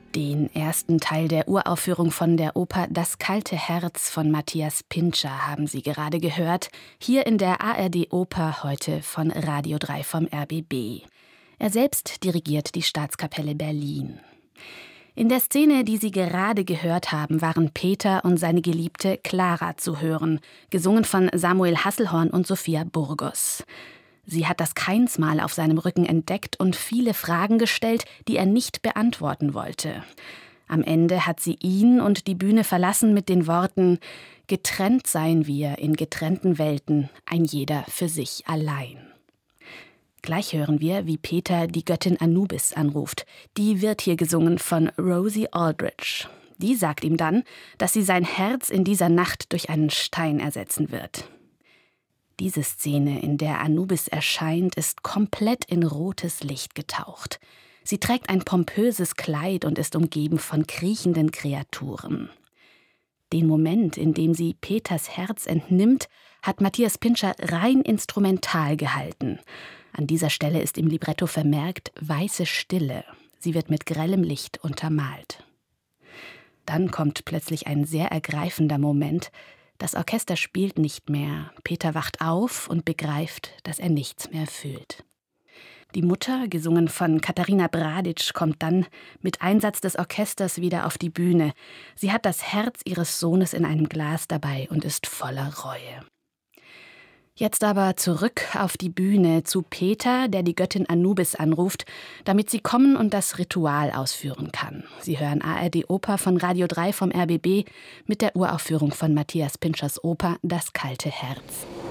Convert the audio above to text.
Den ersten Teil der Uraufführung von der Oper Das kalte Herz von Matthias Pintscher haben Sie gerade gehört, hier in der ARD-Oper heute von Radio 3 vom RBB. Er selbst dirigiert die Staatskapelle Berlin. In der Szene, die Sie gerade gehört haben, waren Peter und seine Geliebte Clara zu hören, gesungen von Samuel Hasselhorn und Sophia Burgos. Sie hat das Kainsmal auf seinem Rücken entdeckt und viele Fragen gestellt, die er nicht beantworten wollte. Am Ende hat sie ihn und die Bühne verlassen mit den Worten: Getrennt seien wir in getrennten Welten, ein jeder für sich allein. Gleich hören wir, wie Peter die Göttin Anubis anruft. Die wird hier gesungen von Rosie Aldridge. Die sagt ihm dann, dass sie sein Herz in dieser Nacht durch einen Stein ersetzen wird. Diese Szene, in der Anubis erscheint, ist komplett in rotes Licht getaucht. Sie trägt ein pompöses Kleid und ist umgeben von kriechenden Kreaturen. Den Moment, in dem sie Peters Herz entnimmt, hat Matthias Pintscher rein instrumental gehalten. An dieser Stelle ist im Libretto vermerkt weiße Stille. Sie wird mit grellem Licht untermalt. Dann kommt plötzlich ein sehr ergreifender Moment. Das Orchester spielt nicht mehr. Peter wacht auf und begreift, dass er nichts mehr fühlt. Die Mutter, gesungen von Katharina Bradic, kommt dann mit Einsatz des Orchesters wieder auf die Bühne. Sie hat das Herz ihres Sohnes in einem Glas dabei und ist voller Reue. Jetzt aber zurück auf die Bühne zu Peter, der die Göttin Anubis anruft, damit sie kommen und das Ritual ausführen kann. Sie hören ARD-Oper von Radio 3 vom RBB mit der Uraufführung von Matthias Pintschers Oper Das kalte Herz.